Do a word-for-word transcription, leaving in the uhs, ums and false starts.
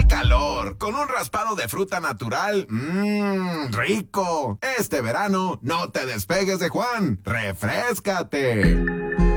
calor! Con un raspado de fruta natural. ¡Mmm! ¡Rico! Este verano no te despegues de Juan. ¡Refréscate!